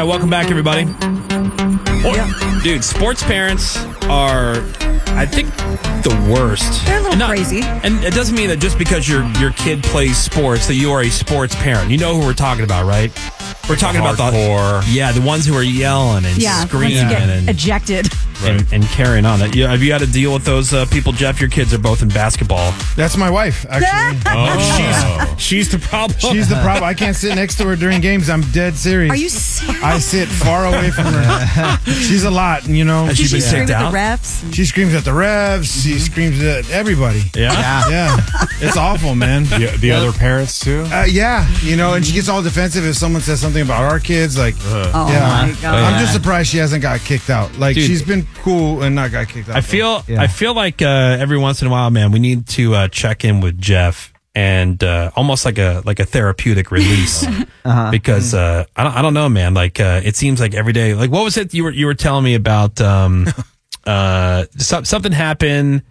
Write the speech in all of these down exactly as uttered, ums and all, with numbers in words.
welcome back, everybody. Yeah. Dude, sports parents are, I think, the worst. They're a little and not, crazy. And it doesn't mean that just because your your kid plays sports that you are a sports parent. You know who we're talking about, right? We're talking about the yeah, the ones who are yelling and yeah, screaming get and ejected and, and carrying on. That have you had to deal with those uh, people, Jeff? Your kids are both in basketball. That's my wife, actually. Oh, she's she's the problem. She's the problem. I can't sit next to her during games. I'm dead serious. Are you serious? I sit far away from her. She's a lot, you know. Has she She been scream kicked at out? the refs. She screams at the refs. She screams at everybody. Yeah, Yeah. Yeah, it's awful, man. The, the other parents, too? Uh, yeah, you know, and she gets all defensive if someone says something about our kids. Like, Oh yeah, my God. I'm just surprised she hasn't got kicked out. Like, Dude. she's been cool and not got kicked out. I feel Yeah. I feel like uh, every once in a while, man, we need to uh, check in with Jeff and uh, almost like a like a therapeutic release Uh-huh. because uh, I don't I don't know, man. Like uh, it seems like every day. Like what was it you were you were telling me about? Um, uh, so, something happened,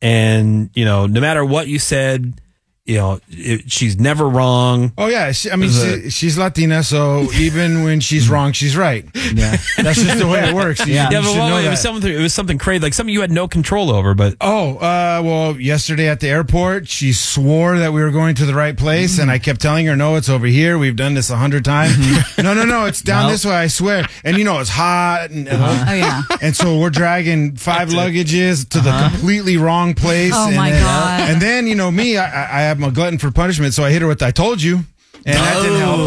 and you know, no matter what you said, you know, it, she's never wrong. Oh yeah, she, I mean Is it- she, she's Latina, so even when she's wrong, she's right. Yeah. That's just the way it works. You, Yeah. you Yeah, but should well, know it that. was something. It was something crazy, like something you had no control over. But Oh, uh, well, yesterday at the airport, she swore that we were going to the right place, and I kept telling her, no, it's over here. We've done this a hundred times. no, no, no, it's down No. this way, I swear. And you know, it's hot. And, uh, Oh yeah. and so we're dragging five luggages to the completely wrong place. Oh, and my then, God. And then, you know, me, I, I have my glutton for punishment, so I hit her with, I told you. And that didn't help.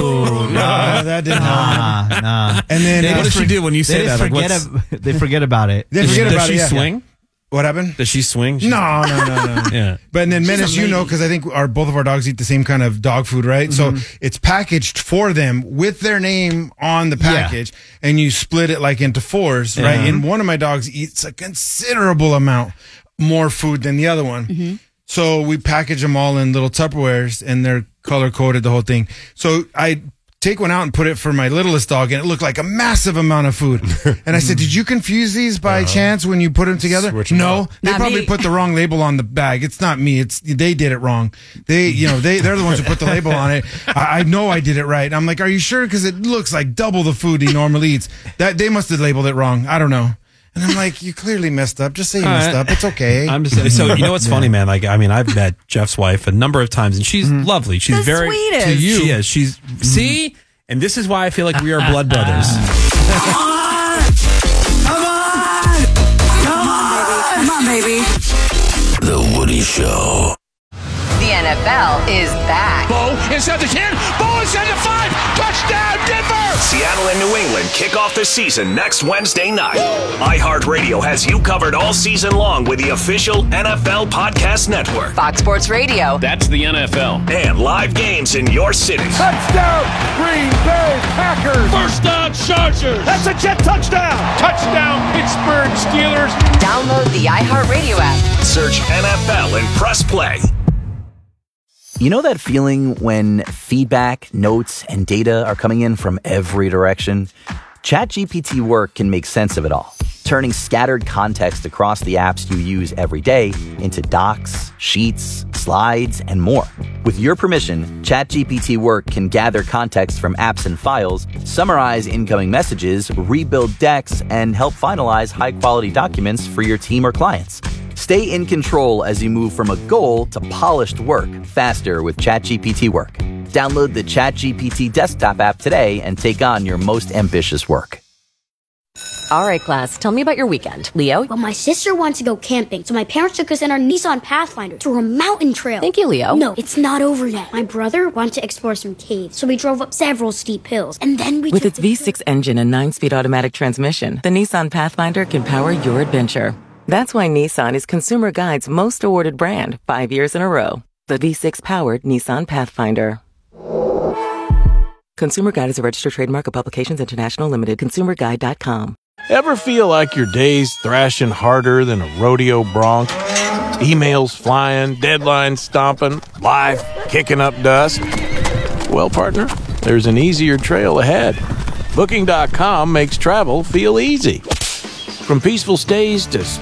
No, that didn't help. Nah, nah. And then, They uh, what does she do when you They say just that? Like, forget, what's- ab- they forget about it. they does she, forget does about she it. Yeah. swing? What happened? Does she swing? She- No, no, no, no. Yeah. But then Menace, you know, because I think our both of our dogs eat the same kind of dog food, right? So it's packaged for them with their name on the package, and you split it like into fours, right? And one of my dogs eats a considerable amount more food than the other one. So we package them all in little Tupperwares, and they're color coded, the whole thing. So I take one out and put it for my littlest dog, and it looked like a massive amount of food. And I said, did you confuse these by chance when you put them together? Switch 'em No, up. they Not probably me. put the wrong label on the bag. It's not me. It's they did it wrong. They, you know, they they're the ones who put the label on it. I, I know I did it right. I'm like, are you sure? Because it looks like double the food he normally eats. That they must have labeled it wrong. I don't know. And I'm like, you clearly messed up. Just say you All messed right. up. It's okay. I'm just so you know what's funny, man. Like I mean, I've met Jeff's wife a number of times, and she's lovely. She's The very sweetest. to you. She is. She's see, and this is why I feel like we are blood brothers. Come on, baby. The Woody Show. The N F L is back. Bo inside the ten. Bo inside the five. Touchdown, Denver. Seattle and New England kick off the season next Wednesday night. iHeartRadio has you covered all season long with the official N F L Podcast Network Fox Sports Radio. That's the N F L. and live games in your city. Touchdown, Green Bay Packers. First down, Chargers. That's a Jet touchdown. Touchdown, Pittsburgh Steelers. Download the iHeartRadio app. Search N F L and press play. You know that feeling when feedback, notes, and data are coming in from every direction? ChatGPT Work can make sense of it all, turning scattered context across the apps you use every day into docs, sheets, slides, and more. With your permission, ChatGPT Work can gather context from apps and files, summarize incoming messages, rebuild decks, and help finalize high-quality documents for your team or clients. Stay in control as you move from a goal to polished work faster with ChatGPT Work. Download the ChatGPT desktop app today and take on your most ambitious work. All right, class. Tell me about your weekend. Leo? Well, my sister wants to go camping, so my parents took us in our Nissan Pathfinder through a mountain trail. Thank you, Leo. No, it's not over yet. My brother wanted to explore some caves, so we drove up several steep hills, and then we With took its the V six engine and nine-speed automatic transmission, the Nissan Pathfinder can power your adventure. That's why Nissan is Consumer Guide's most awarded brand five years in a row. The V six-powered Nissan Pathfinder. Consumer Guide is a registered trademark of Publications International Limited. consumer guide dot com. Ever feel like your day's thrashing harder than a rodeo bronc? Emails flying, deadlines stomping, life kicking up dust? Well, partner, there's an easier trail ahead. Booking dot com makes travel feel easy. From peaceful stays to